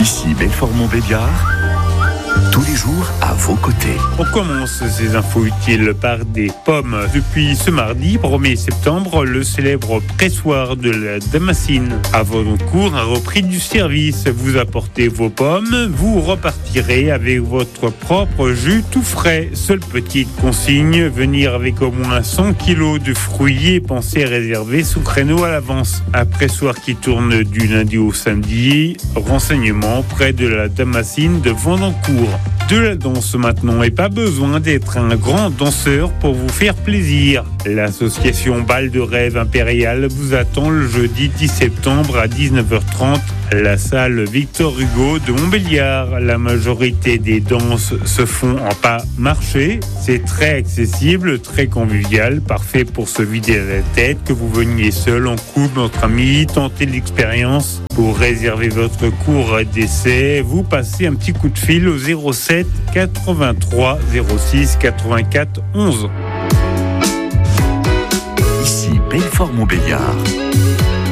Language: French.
Ici Belfort-Montbéliard, tous les jours à vos côtés. On commence ces infos utiles par des pommes. Depuis ce mardi 1er septembre, le célèbre pressoir de la Damascine à Vaudoncourt a repris du service. Vous apportez vos pommes, vous repartirez avec votre propre jus tout frais. Seule petite consigne, venir avec au moins 100 kg de fruits et pensez réserver sous créneau à l'avance. Un pressoir qui tourne du lundi au samedi. Renseignements près de la Damascine de Vaudoncourt. De la danse maintenant et pas besoin d'être un grand danseur pour vous faire plaisir. L'association Bal de Rêve Impérial vous attend le jeudi 10 septembre à 19h30 à la salle Victor Hugo de Montbéliard. La majorité des danses se font en pas marché. C'est très accessible, très convivial, parfait pour se vider la tête, que vous veniez seul, en couple, entre amis, tenter l'expérience. Pour réserver votre cours d'essai, vous passez un petit coup de fil au 07 83 06 84 11. Ici Belfort-Montbéliard.